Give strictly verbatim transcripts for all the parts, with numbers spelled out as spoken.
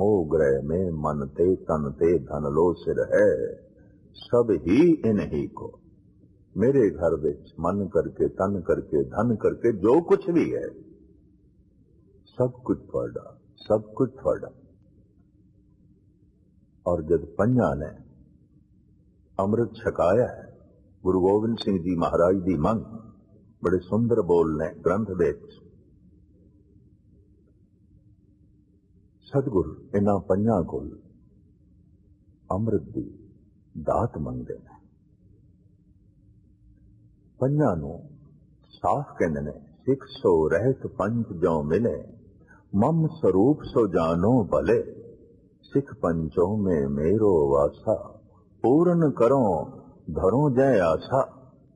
मोह ग्रह में मन ते तन ते धन लो सिर है, सब ही इन्हीं को। मेरे घर विच मन करके तन करके धन करके जो कुछ भी है सब कुछ थोड़ा, सब कुछ थोड़ा। और जब पंजा ने अमृत छकाया है, गुरु गोबिंद सिंह जी महाराज दी मंग बड़े सुंदर बोल ने ग्रंथ दे सतगुर इन्हां पंजां कोल अमृत दी दात मंगदे ने। पंजां नूं साफ कहंदे ने, सिख सो रहत पंच जो मिले, मम स्वरूप सो जानो भले, सिख पंचों में मेरो वासा, पूर्ण करो धरो जय आसा।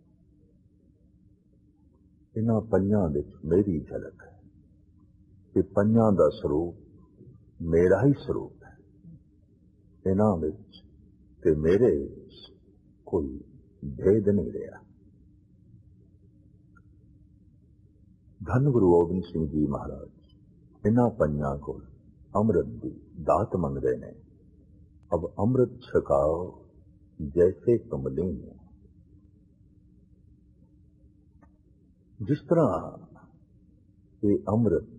इन्हां पंजां विच मेरी झलक है कि पंजां दा स्वरूप मेरा ही स्वरूप है। इन्हां विच ते मेरे विच कोई भेद नहीं रहा। धन गुरु गोबिंद सिंह जी महाराज इन्हां पंजां कोल अमृत दी दात मंगदे ने। अब अमृत छकाओ जैसे तुम लीन। जिस तरह ये अमृत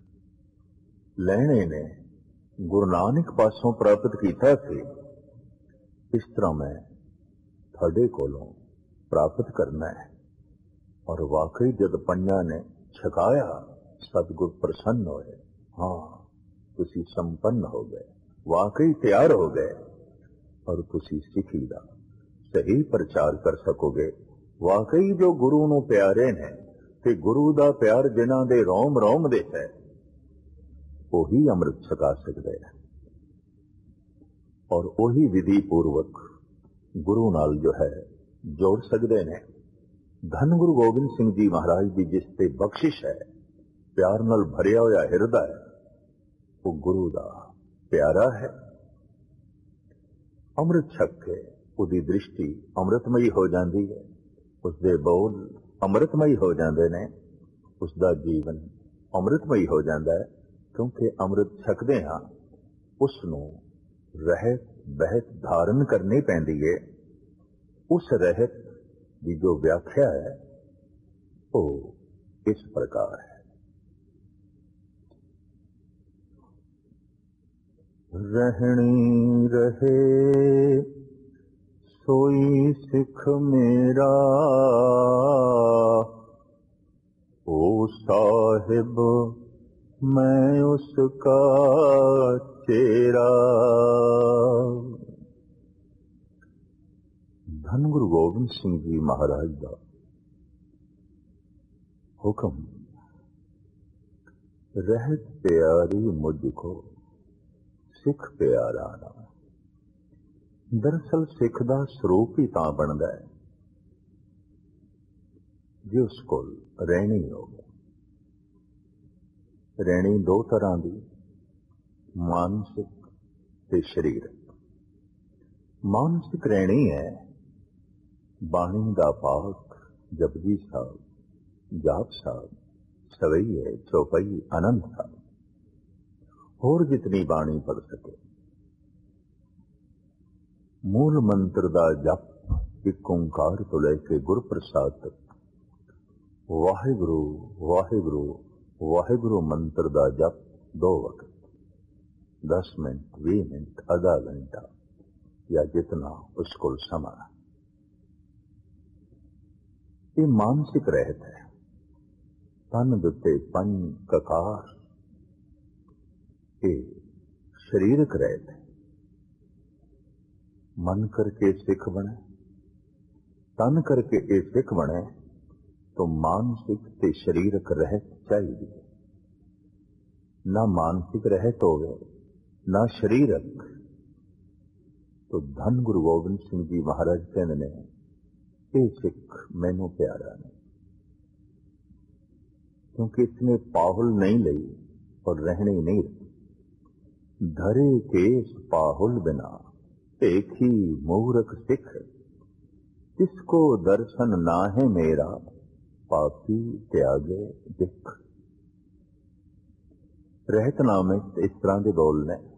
लैणे ने गुरु नानक पासों प्राप्त किया थे, इस तरह मैं थोड़े कोलों प्राप्त करना है। और वाकई जब पंजा ने छकाया सतगुर प्रसन्न होए। हाँ, तुसी संपन्न हो गए, वाकई तैयार हो गए और तुसी सिखी दा सही प्रचार कर सकोगे। वाकई जो गुरु नूं प्यारे ने ते गुरु दा प्यार जिन्हां दे रोम रोम दे है, वही अमृत छका सकते हैं और वही विधि पूर्वक गुरु नाल जो है जोड़ सकते हैं। धन गुरु गोबिंद सिंह जी महाराज की जिस ते बख्शिश है, प्यार नाल भरिया होया हिरदा है, वो गुरु दा प्यारा है। अमृत छक के उसकी दृष्टि अमृतमयी हो जाती है, उसके बोल अमृतमयी हो जाते हैं, उसका जीवन अमृतमयी हो जाता है। क्योंकि अमृत छकदे हाँ उसनों रहत बहत धारण करनी पैंदी है। उस रहत की जो व्याख्या है वो इस प्रकार है। रहनी रहे सोई सिख मेरा, ओ साहिब मैं उसका चेहरा। धन गुरु गोबिंद सिंह जी महाराज का हुक्म, रहत प्यारी मुझको सिख प्यारा ना। दरअसल सिख का स्वरूप ही तां बनता है जे उस कोल रहनी हो। रहनी दो तरह की, मानसिक ते शरीरक। मानसिक रहनी है बाणी दा पाठ, जपजी साहब, जाप साहब, सवैये, चौपाई, आनंद साहब, होर जितनी बाणी पढ़ सके। मूल मंत्र दा जप एक ओंकार तो लेके गुर प्रसाद तक, वाहिगुरु वाहिगुरु वाहिगुरु मंत्र दा जप दो वक्त, दस मिनट, बीस मिनट, आधा घंटा या जितना उसको समा। ये मानसिक रहत है। तन दुते पंच ककार, ये शरीरक रहत है। मन करके सिख बने, तन करके ये सिख बने तो मानसिक ते शरीरक रहत चाहिए। ना मानसिक रहत हो गए ना शरीरक, तो धन गुरु गोबिंद सिंह जी महाराज कहते ने, ये सिख मैनू प्यारा नहीं, क्योंकि इसने पाहुल नहीं ली और रहने नहीं रही। धरे केस पाहुल बिना एक ही मूर्ख सिख, इसको दर्शन ना है मेरा, पापी त्यागे दिख। रहतनामे इस तरह के बोल ने,